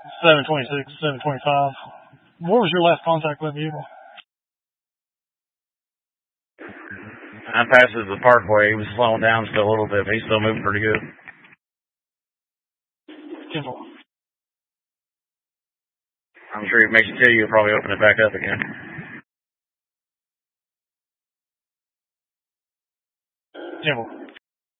726, 725. What was your last contact with the vehicle? I passed it the parkway. He was slowing down still a little bit, but he's still moving pretty good. 10-4. I'm sure if it makes you tell you, you'll probably open it back up again. 10-4.